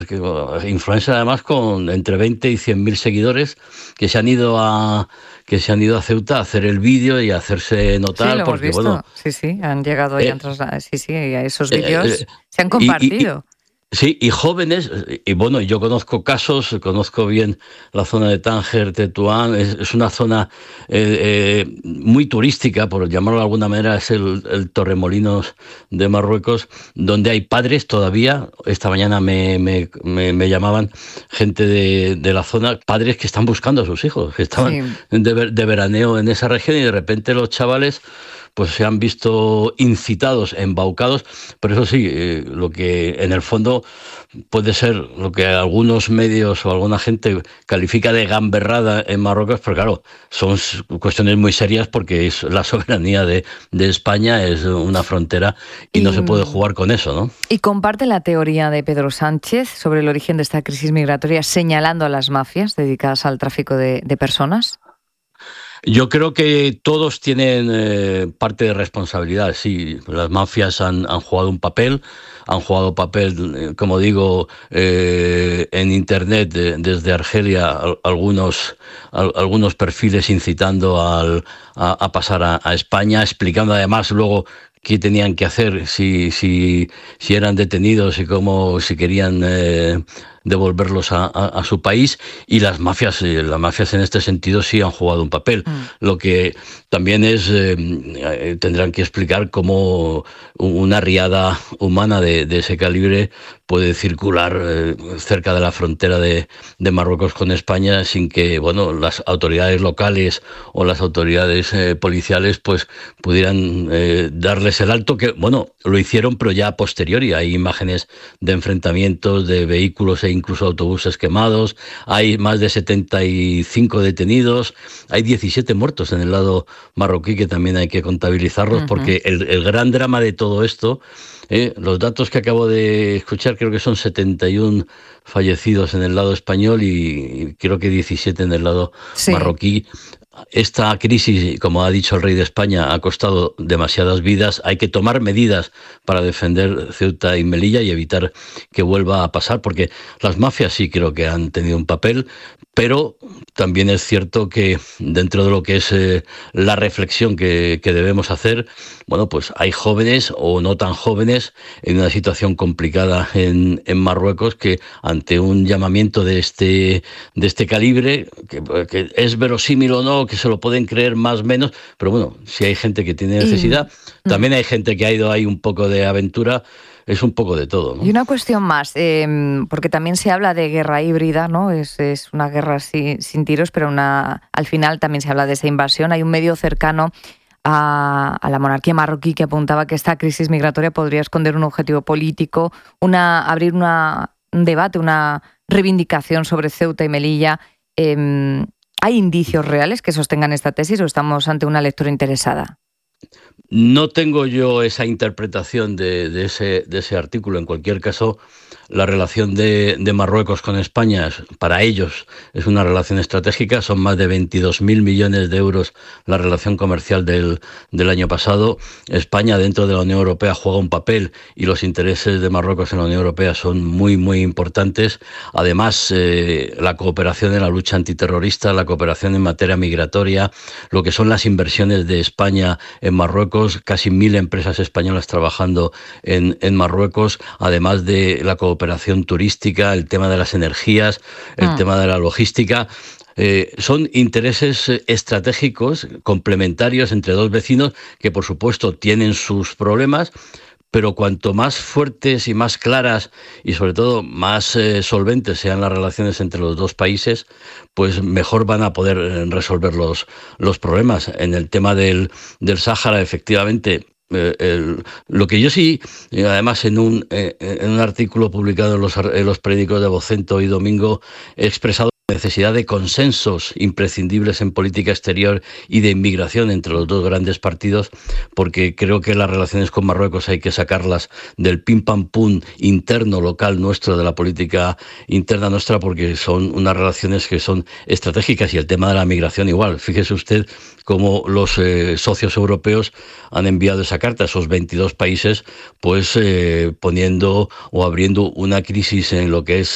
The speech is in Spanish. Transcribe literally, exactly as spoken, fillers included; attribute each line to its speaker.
Speaker 1: que, influencer además con entre veinte y cien mil seguidores que se han ido a que se han ido a Ceuta a hacer el vídeo y a hacerse notar.
Speaker 2: Sí, lo hemos
Speaker 1: porque
Speaker 2: visto.
Speaker 1: Bueno,
Speaker 2: sí, sí, han llegado
Speaker 1: eh,
Speaker 2: y han trasladado. Sí, sí, esos
Speaker 1: eh,
Speaker 2: vídeos
Speaker 1: eh,
Speaker 2: se han
Speaker 1: y, y, y
Speaker 2: compartido.
Speaker 1: Sí, y jóvenes, y bueno, yo conozco casos, conozco bien la zona de Tánger, Tetuán, es, es una zona eh, eh, muy turística, por llamarlo de alguna manera, es el, el Torremolinos de Marruecos, donde hay padres todavía, esta mañana me, me, me, me llamaban gente de, de la zona, padres que están buscando a sus hijos, que estaban
Speaker 2: Sí.
Speaker 1: de, de veraneo en esa región y de repente los chavales pues se han visto incitados, embaucados, pero eso sí, eh, lo que en el fondo puede ser lo que algunos medios o alguna gente califica de gamberrada en Marruecos, pero claro, son cuestiones muy serias porque es la soberanía de, de España, es una frontera y, y no se puede jugar con eso, ¿no?
Speaker 2: Y comparte la teoría de Pedro Sánchez sobre el origen de esta crisis migratoria, señalando a las mafias dedicadas al tráfico de, de personas.
Speaker 1: Yo creo que todos tienen eh, parte de responsabilidad. Sí, las mafias han, han jugado un papel, han jugado papel, eh, como digo, eh, en Internet eh, desde Argelia, al, algunos, al, algunos perfiles incitando al, a, a pasar a, a España, explicando además luego qué tenían que hacer si, si, si eran detenidos y cómo, si querían eh, devolverlos a, a, a su país. Y las mafias, eh, las mafias en este sentido sí han jugado un papel. Mm. Lo que también es, eh, tendrán que explicar cómo una riada humana de, de ese calibre puede circular eh, cerca de la frontera de, de Marruecos con España sin que, bueno, las autoridades locales o las autoridades eh, policiales pues pudieran eh, darles el alto, que, bueno, lo hicieron, pero ya a posteriori. Hay imágenes de enfrentamientos de vehículos e incluso autobuses quemados, hay más de setenta y cinco detenidos, hay diecisiete muertos en el lado marroquí, que también hay que contabilizarlos, uh-huh. porque el, el gran drama de todo esto, eh, los datos que acabo de escuchar, creo que son setenta y uno fallecidos en el lado español y creo que diecisiete en el lado sí. marroquí. Esta crisis, como ha dicho el rey de España, ha costado demasiadas vidas. Hay que tomar medidas para defender Ceuta y Melilla y evitar que vuelva a pasar, porque las mafias sí creo que han tenido un papel, pero también es cierto que dentro de lo que es eh, la reflexión que, que debemos hacer, bueno, pues hay jóvenes o no tan jóvenes en una situación complicada en, en Marruecos que ante un llamamiento de este, de este calibre, que, que es verosímil o no, que se lo pueden creer más o menos, pero bueno, si hay gente que tiene necesidad, y, también hay gente que ha ido ahí un poco de aventura. Es un poco de todo, ¿no?
Speaker 2: Y una cuestión más, eh, porque también se habla de guerra híbrida, ¿no? Es, es una guerra sin, sin tiros, pero una, al final también se habla de esa invasión. Hay un medio cercano a, a la monarquía marroquí que apuntaba que esta crisis migratoria podría esconder un objetivo político, una, abrir una, un debate, una reivindicación sobre Ceuta y Melilla. Eh, ¿Hay indicios reales que sostengan esta tesis o estamos ante una lectura interesada?
Speaker 1: No tengo yo esa interpretación de, de, ese, de ese artículo. En cualquier caso, la relación de, de Marruecos con España, para ellos, es una relación estratégica. Son más de veintidós mil millones de euros la relación comercial del, del año pasado. España, dentro de la Unión Europea, juega un papel y los intereses de Marruecos en la Unión Europea son muy, muy importantes. Además, eh, la cooperación en la lucha antiterrorista, la cooperación en materia migratoria, lo que son las inversiones de España en Marruecos, casi mil empresas españolas trabajando en, en Marruecos, además de la cooperación turística, el tema de las energías, el ah. tema de la logística. Eh, son intereses estratégicos complementarios entre dos vecinos que, por supuesto, tienen sus problemas, pero cuanto más fuertes y más claras y sobre todo más eh, solventes sean las relaciones entre los dos países, pues mejor van a poder resolver los, los problemas. En el tema del, del Sáhara, efectivamente, eh, el, lo que yo sí, además en un, eh, en un artículo publicado en los, en los periódicos de Vocento y Domingo, he expresado la necesidad de consensos imprescindibles en política exterior y de inmigración entre los dos grandes partidos, porque creo que las relaciones con Marruecos hay que sacarlas del pim pam pum interno local nuestro, de la política interna nuestra, porque son unas relaciones que son estratégicas. Y el tema de la migración igual. Fíjese usted cómo los eh, socios europeos han enviado esa carta a esos veintidós países, pues eh, poniendo o abriendo una crisis en lo que es